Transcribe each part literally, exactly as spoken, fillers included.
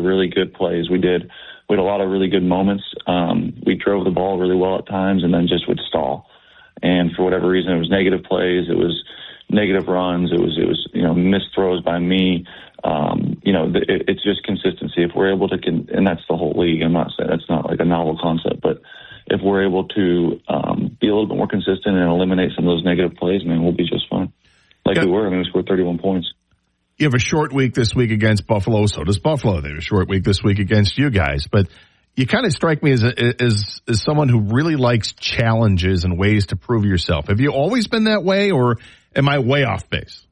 really good plays. We did. We had a lot of really good moments. Um, we drove the ball really well at times and then just would stall. And for whatever reason, it was negative plays. It was negative runs. It was, it was, you know, missed throws by me. Um, you know, it, it's just consistency. If we're able to, con- and that's the whole league. I'm not saying that's not like a novel concept, but if we're able to um, be a little bit more consistent and eliminate some of those negative plays, man, we'll be just fine. Like yeah. we were. I mean, we scored thirty-one points. You have a short week this week against Buffalo. So does Buffalo. They have a short week this week against you guys. But you kind of strike me as, a, as as someone who really likes challenges and ways to prove yourself. Have you always been that way, or am I way off base?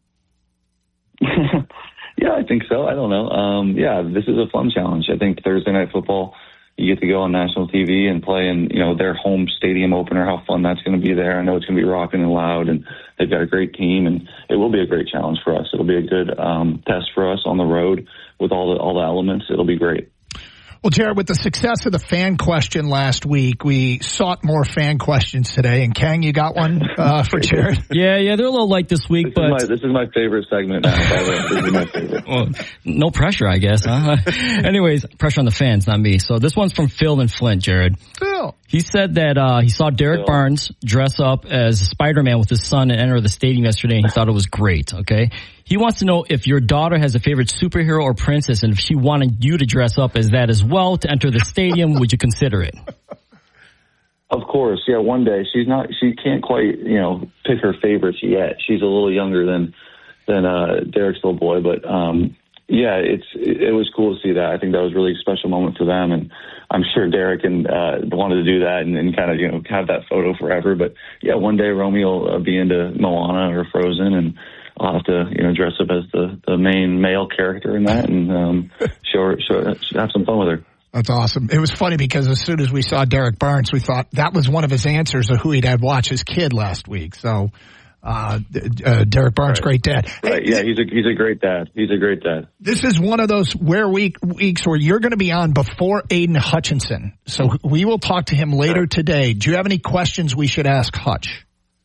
Yeah, I think so. I don't know. Um, yeah, this is a fun challenge. I think Thursday Night Football, you get to go on national T V and play in, you know, their home stadium opener, how fun that's going to be there. I know it's going to be rocking and loud, and they've got a great team, and it will be a great challenge for us. It'll be a good um, test for us on the road with all the all the elements. It'll be great. Well, Jared, with the success of the fan question last week, we sought more fan questions today. And Kang, you got one uh, for Jared? Yeah, yeah, they're a little light this week, this but is my, this is my favorite segment now. By the way, this is my favorite. Well, no pressure, I guess. Huh? Anyways, pressure on the fans, not me. So this one's from Phil and Flint, Jared. Phil. He said that uh, he saw Derek Phil. Barnes dress up as Spider-Man with his son and enter the stadium yesterday, and he thought it was great. Okay. He wants to know if your daughter has a favorite superhero or princess, and if she wanted you to dress up as that as well to enter the stadium, would you consider it? Of course, yeah. One day, she's not. She can't quite, you know, pick her favorites yet. She's a little younger than than uh, Derek's little boy, but um, yeah, it's it, it was cool to see that. I think that was a really special moment for them, and I'm sure Derek and uh, wanted to do that and, and kind of, you know, have that photo forever. But yeah, one day Romy will uh, be into Moana or Frozen, and I'll have to, you know, dress up as the, the main male character in that and um, show her, show her, have some fun with her. That's awesome. It was funny because as soon as we saw Derek Barnes, we thought that was one of his answers of who he'd had watch his kid last week. So, uh, uh Derek Barnes, right. great dad. Right. Hey, yeah, he's a he's a great dad. He's a great dad. This is one of those where week weeks where you're going to be on before Aiden Hutchinson. So we will talk to him later today. Do you have any questions we should ask Hutch?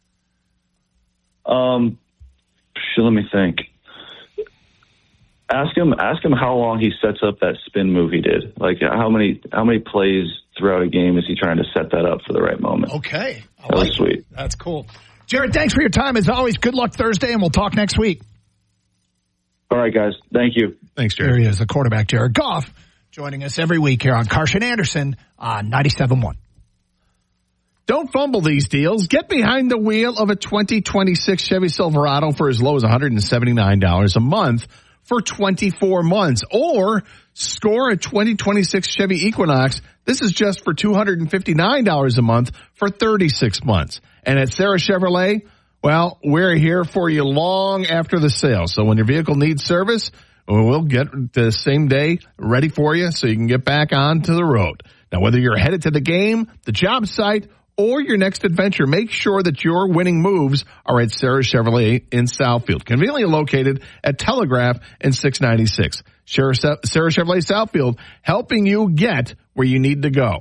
Um. Let me think. Ask him. Ask him how long he sets up that spin move he did. Like how many how many plays throughout a game is he trying to set that up for the right moment? Okay, I that like was sweet. It. That's cool. Jared, thanks for your time as always. Good luck Thursday, and we'll talk next week. All right, guys. Thank you. Thanks, Jared. There he is, the quarterback, Jared Goff, joining us every week here on Karsch and Anderson on ninety-seven point one. Don't fumble these deals. Get behind the wheel of a twenty twenty-six Chevy Silverado for as low as one hundred seventy-nine dollars a month for twenty-four months. Or score a twenty twenty-six Chevy Equinox. This is just for two hundred fifty-nine dollars a month for thirty-six months. And at Sarah Chevrolet, well, we're here for you long after the sale. So when your vehicle needs service, we'll get the same day ready for you so you can get back onto the road. Now, whether you're headed to the game, the job site, or your next adventure, make sure that your winning moves are at Sarah Chevrolet in Southfield, conveniently located at Telegraph and six ninety-six. Sarah Chevrolet Southfield, helping you get where you need to go.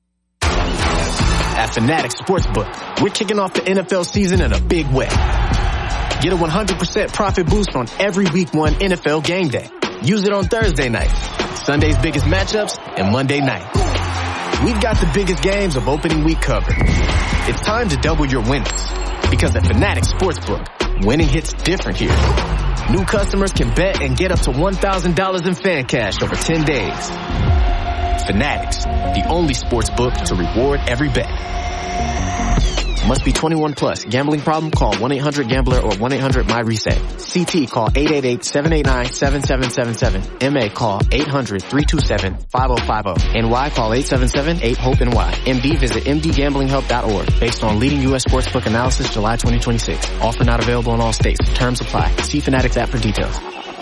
At Fanatics Sportsbook, we're kicking off the N F L season in a big way. Get a one hundred percent profit boost on every week one N F L game day. Use it on Thursday night, Sunday's biggest matchups, and Monday night. We've got the biggest games of opening week covered. It's time to double your winnings. Because at Fanatics Sportsbook, winning hits different here. New customers can bet and get up to one thousand dollars in fan cash over ten days. Fanatics, the only sportsbook to reward every bet. Must be twenty-one plus. Gambling problem? Call one eight hundred gambler or one eight hundred my reset. C T call eight eight eight, seven eight nine, seven seven seven seven. M A call eight hundred, three two seven, five oh five oh. N Y call eight seven seven, eight hope N Y. M D visit m d gambling help dot org. Based on leading U S sportsbook analysis July twenty twenty-six. Offer not available in all states. Terms apply. See Fanatics app for details.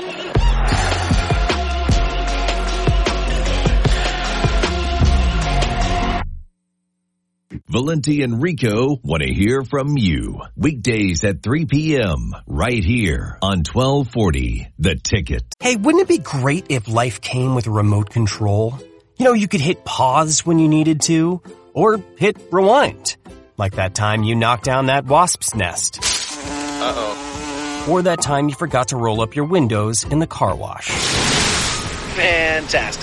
Valenti and Rico want to hear from you. Weekdays at three p.m. right here on twelve forty The Ticket. Hey, wouldn't it be great if life came with a remote control? You know, you could hit pause when you needed to, or hit rewind. Like that time you knocked down that wasp's nest. Uh-oh. Or that time you forgot to roll up your windows in the car wash. Fantastic.